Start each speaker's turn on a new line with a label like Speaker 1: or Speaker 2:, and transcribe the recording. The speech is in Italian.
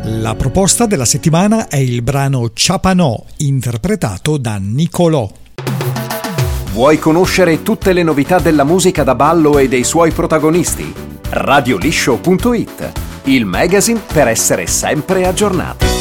Speaker 1: La proposta della settimana è il brano Ciapanò, interpretato da Nicolò.
Speaker 2: Vuoi conoscere tutte le novità della musica da ballo e dei suoi protagonisti? Radioliscio.it, il magazine per essere sempre aggiornati.